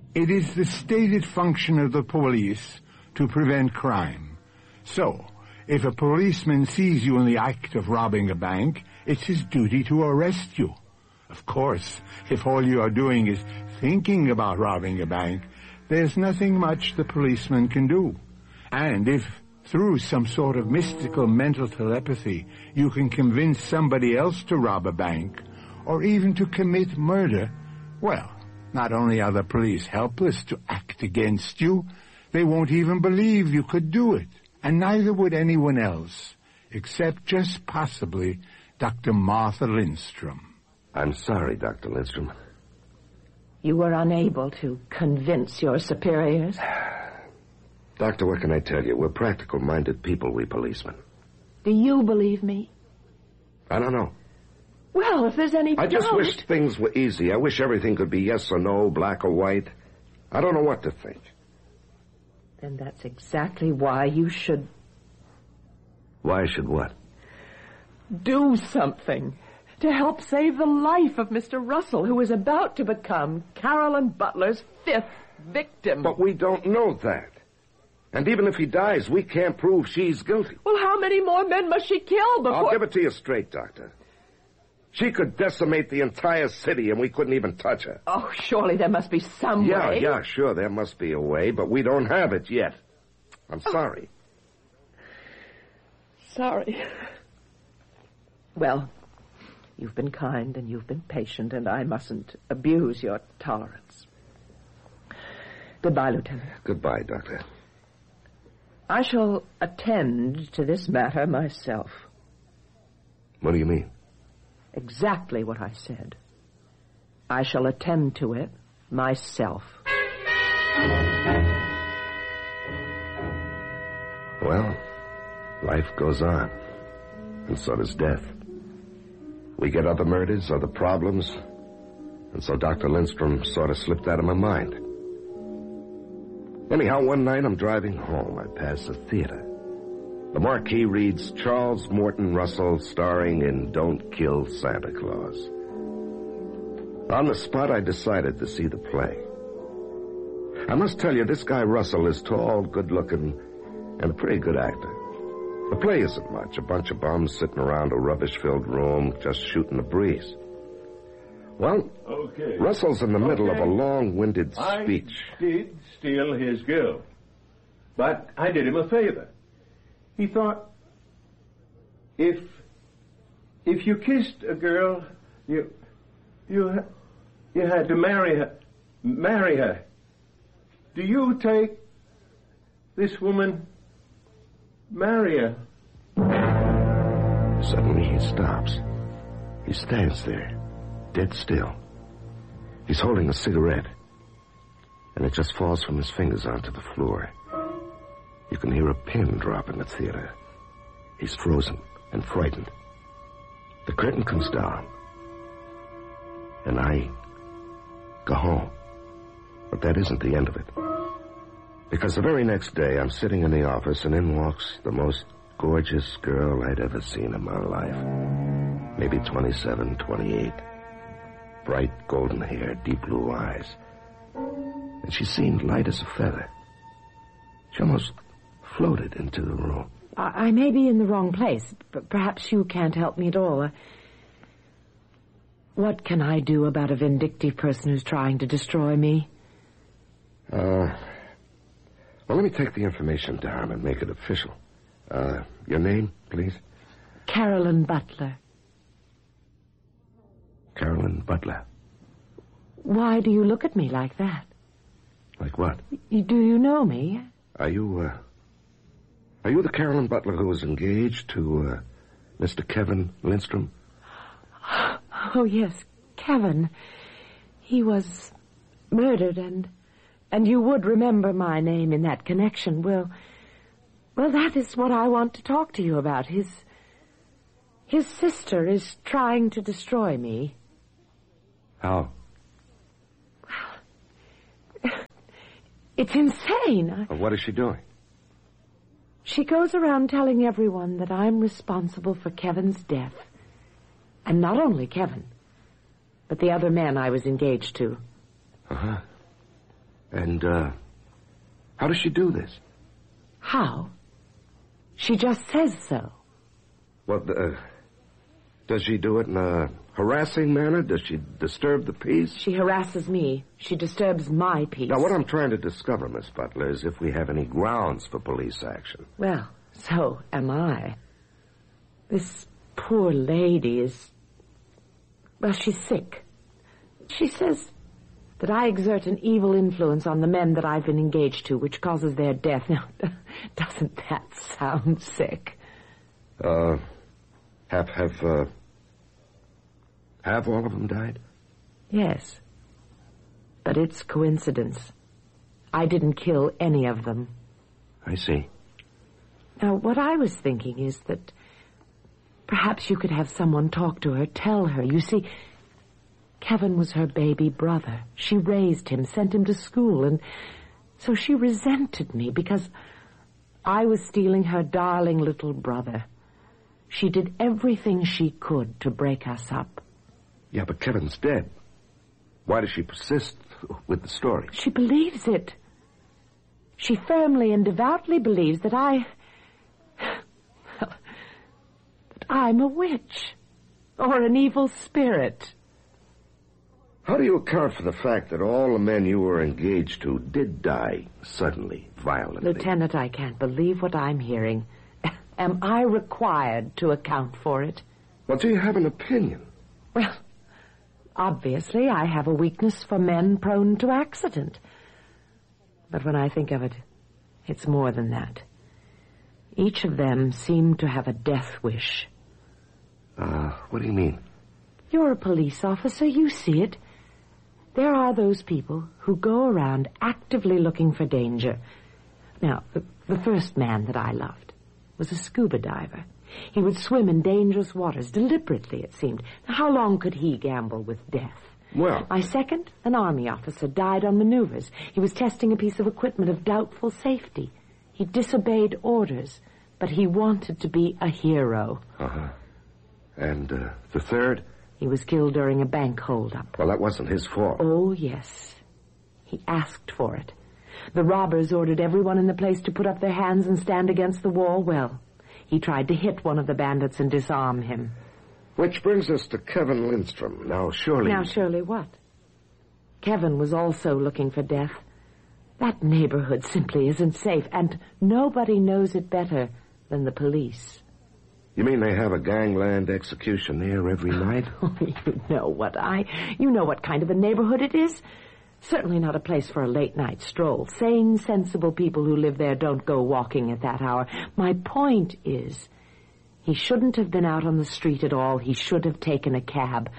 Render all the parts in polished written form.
It is the stated function of the police to prevent crime. So, if a policeman sees you in the act of robbing a bank, it's his duty to arrest you. Of course, if all you are doing is thinking about robbing a bank, there's nothing much the policeman can do. And if, through some sort of mystical mental telepathy, you can convince somebody else to rob a bank, or even to commit murder, well, not only are the police helpless to act against you, they won't even believe you could do it. And neither would anyone else, except just possibly Dr. Martha Lindstrom. I'm sorry, Dr. Lindstrom. You were unable to convince your superiors? Doctor, what can I tell you? We're practical-minded people, we policemen. Do you believe me? I don't know. Well, if there's any doubt... I just wish things were easy. I wish everything could be yes or no, black or white. I don't know what to think. Then that's exactly why you should... Why I should what? Do something to help save the life of Mr. Russell, who is about to become Carolyn Butler's 5th victim. But we don't know that. And even if he dies, we can't prove she's guilty. Well, how many more men must she kill before... I'll give it to you straight, Doctor. She could decimate the entire city and we couldn't even touch her. Oh, surely there must be some way. Yeah, sure, there must be a way, but we don't have it yet. I'm sorry. Sorry. Well, you've been kind and you've been patient, and I mustn't abuse your tolerance. Goodbye, Lieutenant. Goodbye, Doctor. I shall attend to this matter myself. What do you mean? Exactly what I said. I shall attend to it myself. Well, life goes on, and so does death. We get other murders, other problems, and so Dr. Lindstrom sort of slipped out of my mind. Anyhow, one night I'm driving home. I pass a theater. The marquee reads, Charles Morton Russell, starring in Don't Kill Santa Claus. On the spot, I decided to see the play. I must tell you, this guy Russell is tall, good-looking, and a pretty good actor. The play isn't much, a bunch of bums sitting around a rubbish-filled room just shooting the breeze. Well, Russell's in the middle of a long-winded speech. I did steal his girl, but I did him a favor. He thought, if you kissed a girl, you had to marry her. Do you take this woman, marry her? Suddenly he stops. He stands there, dead still. He's holding a cigarette, and it just falls from his fingers onto the floor. You can hear a pin drop in the theater. He's frozen and frightened. The curtain comes down, and I go home. But that isn't the end of it. Because the very next day, I'm sitting in the office, and in walks the most gorgeous girl I'd ever seen in my life. Maybe 27, 28. Bright golden hair, deep blue eyes. And she seemed light as a feather. She almost floated into the room. I may be in the wrong place, but perhaps you can't help me at all. What can I do about a vindictive person who's trying to destroy me? Well, let me take the information down and make it official. Your name, please? Carolyn Butler. Carolyn Butler. Why do you look at me like that? Like what? Do you know me? Are you the Carolyn Butler who was engaged to, Mr. Kevin Lindstrom? Oh, yes, Kevin. He was murdered, and you would remember my name in that connection. Well, that is what I want to talk to you about. His sister is trying to destroy me. How? Well, it's insane. What is she doing? She goes around telling everyone that I'm responsible for Kevin's death. And not only Kevin, but the other man I was engaged to. Uh-huh. And, how does she do this? How? She just says so. Well, does she do it in a harassing manner? Does she disturb the peace? She harasses me. She disturbs my peace. Now, what I'm trying to discover, Miss Butler, is if we have any grounds for police action. Well, so am I. This poor lady is... Well, she's sick. She says that I exert an evil influence on the men that I've been engaged to, which causes their death. Now, doesn't that sound sick? Have all of them died? Yes. But it's coincidence. I didn't kill any of them. I see. Now, what I was thinking is that perhaps you could have someone talk to her, tell her. You see, Kevin was her baby brother. She raised him, sent him to school, and so she resented me because I was stealing her darling little brother. She did everything she could to break us up. Yeah, but Kevin's dead. Why does she persist with the story? She believes it. She firmly and devoutly believes that I'm a witch or an evil spirit. How do you account for the fact that all the men you were engaged to did die suddenly, violently? Lieutenant, I can't believe what I'm hearing. Am I required to account for it? Well, do you have an opinion? Well, obviously I have a weakness for men prone to accident. But when I think of it, it's more than that. Each of them seemed to have a death wish. What do you mean? You're a police officer, you see it. There are those people who go around actively looking for danger. Now, the first man that I loved was a scuba diver. He would swim in dangerous waters, deliberately, it seemed. Now, how long could he gamble with death? Well... My second, an army officer, died on maneuvers. He was testing a piece of equipment of doubtful safety. He disobeyed orders, but he wanted to be a hero. Uh-huh. And, the third? He was killed during a bank holdup. Well, that wasn't his fault. Oh, yes. He asked for it. The robbers ordered everyone in the place to put up their hands and stand against the wall. Well, he tried to hit one of the bandits and disarm him. Which brings us to Kevin Lindstrom. Now, surely... Now, surely what? Kevin was also looking for death. That neighborhood simply isn't safe, and nobody knows it better than the police. You mean they have a gangland execution there every night? Oh, you know what kind of a neighborhood it is. Certainly not a place for a late-night stroll. Sane, sensible people who live there don't go walking at that hour. My point is, he shouldn't have been out on the street at all. He should have taken a cab.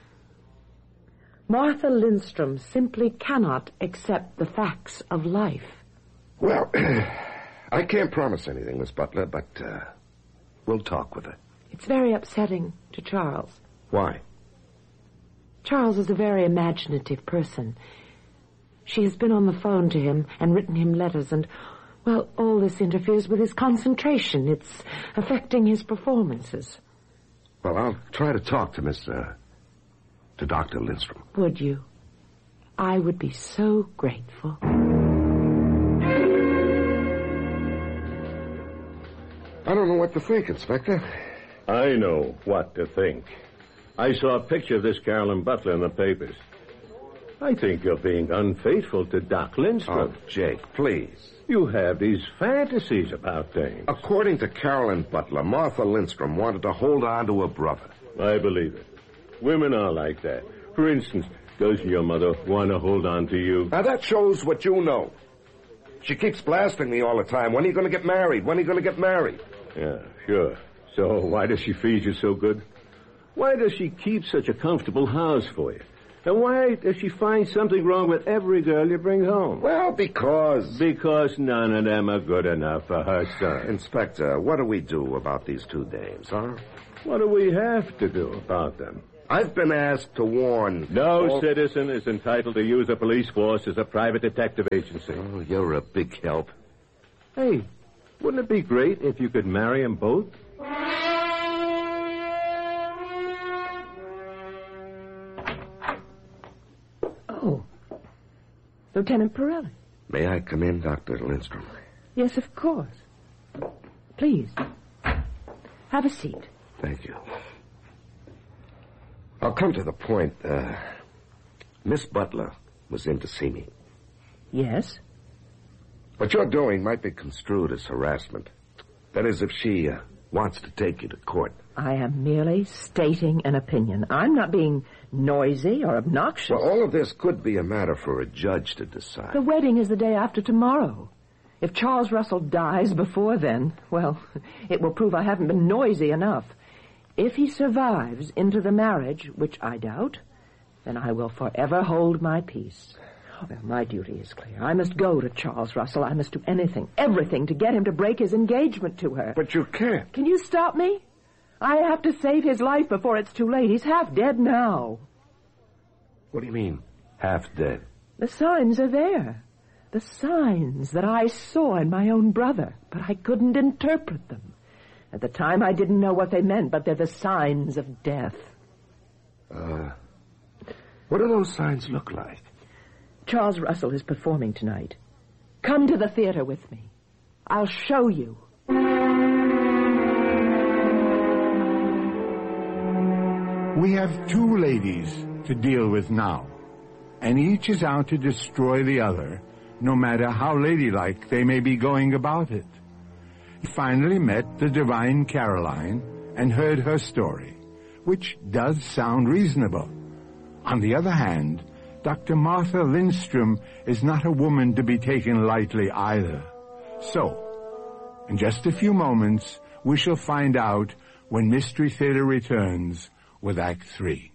Martha Lindstrom simply cannot accept the facts of life. Well, I can't promise anything, Miss Butler, but, we'll talk with her. It's very upsetting to Charles. Why? Charles is a very imaginative person. She has been on the phone to him and written him letters, and, well, all this interferes with his concentration. It's affecting his performances. Well, I'll try to talk to Dr. Lindstrom. Would you? I would be so grateful. I don't know what to think, Inspector. I know what to think. I saw a picture of this Carolyn Butler in the papers. I think you're being unfaithful to Doc Lindstrom. Oh, Jake, please. You have these fantasies about things. According to Carolyn Butler, Martha Lindstrom wanted to hold on to her brother. I believe it. Women are like that. For instance, doesn't your mother want to hold on to you? Now, that shows what you know. She keeps blasting me all the time. When are you going to get married? When are you going to get married? Yeah, sure. So why does she feed you so good? Why does she keep such a comfortable house for you? And why does she find something wrong with every girl you bring home? Well, because... Because none of them are good enough for her son. Inspector, what do we do about these two dames, huh? What do we have to do about them? I've been asked to warn... No citizen is entitled to use a police force as a private detective agency. Oh, you're a big help. Hey, wouldn't it be great if you could marry them both? Oh. Lieutenant Pirelli. May I come in, Dr. Lindstrom? Yes, of course. Please. Have a seat. Thank you. I'll come to the point. Miss Butler was in to see me. Yes? What you're doing might be construed as harassment. That is, if she wants to take you to court. I am merely stating an opinion. I'm not being noisy or obnoxious. Well, all of this could be a matter for a judge to decide. The wedding is the day after tomorrow. If Charles Russell dies before then, well, it will prove I haven't been noisy enough. If he survives into the marriage, which I doubt, then I will forever hold my peace. Well, my duty is clear. I must go to Charles Russell. I must do anything, everything, to get him to break his engagement to her. But you can't. Can you stop me? I have to save his life before it's too late. He's half dead now. What do you mean, half dead? The signs are there. The signs that I saw in my own brother, but I couldn't interpret them. At the time, I didn't know what they meant, but they're the signs of death. What do those signs look like? Charles Russell is performing tonight. Come to the theater with me. I'll show you. We have two ladies to deal with now, and each is out to destroy the other, no matter how ladylike they may be going about it. He finally met the divine Caroline and heard her story, which does sound reasonable. On the other hand, Dr. Martha Lindstrom is not a woman to be taken lightly either. So, in just a few moments, we shall find out when Mystery Theater returns with Act 3.